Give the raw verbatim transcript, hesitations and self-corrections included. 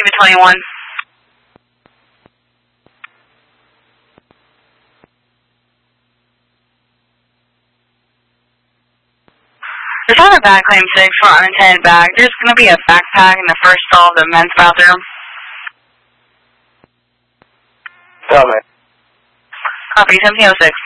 David twenty-one. There's not a bag claim six for unintended bag. There's going to be a backpack in the first stall of the men's bathroom. Tell me. Copy, seventeen oh six.